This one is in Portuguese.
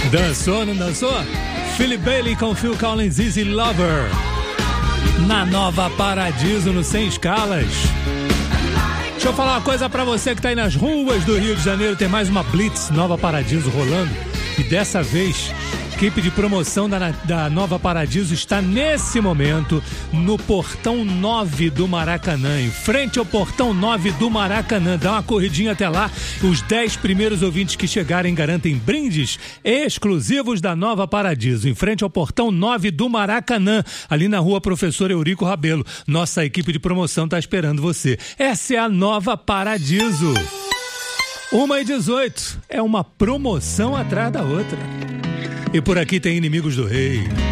Dançou, não dançou? Philip Bailey com Phil Collins, Easy Lover. Na Nova Paradiso, no Sem Escalas. Deixa eu falar uma coisa pra você que tá aí nas ruas do Rio de Janeiro. Tem mais uma Blitz Nova Paradiso rolando. E dessa vez, a equipe de promoção da Nova Paradiso está nesse momento no Portão 9 do Maracanã, em frente ao Portão 9 do Maracanã. Dá uma corridinha até lá. Os 10 primeiros ouvintes que chegarem garantem brindes exclusivos da Nova Paradiso, em frente ao Portão 9 do Maracanã, ali na rua Professor Eurico Rabelo. Nossa equipe de promoção está esperando você. Essa é a Nova Paradiso. 1h18. É uma promoção atrás da outra. E por aqui tem Inimigos do Rei.